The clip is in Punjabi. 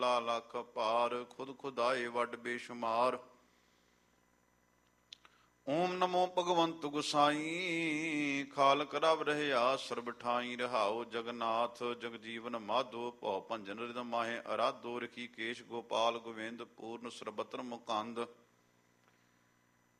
ਲਾ ਲੱਖ ਭਾਰ, ਖੁਦ ਖੁਦਾਏ ਵੱਡ ਬੇਸ਼ੁਮਾਰ। ਓਮ ਨਮੋ ਭਗਵੰਤ ਗੁਸਾਈ, ਖਾਲਕ ਰਬ ਰਹਿਆ ਸਰਬ ਠਾਈ। ਰਹਾਉ ਜਗਨਾਥ ਜਗਜੀਵਨ ਮਾਧੋ, ਭਉ ਭੰਜਨ ਰਿਦ ਮਾਹੇ ਅਰਾਧੋ। ਰਖੀ ਕੇਸ਼ ਗੋਪਾਲ ਗੋਵਿੰਦ, ਪੂਰਨ ਸਰਬਤਰ ਮੁਕੰਦ।